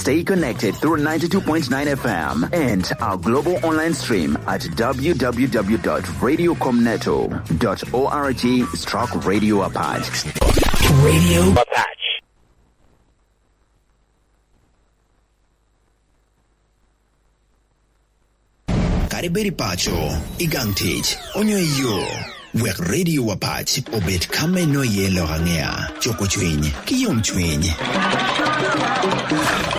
Stay connected through 92.9 FM and our global online stream at www.radiocomneto.org/Radio Apache. Radio Apache. Kariberi pacho, igangtich, onyo yo. Wek Radio Apache obet kame no yelo hangea. Choko chwinyi, kiyom chwinyi.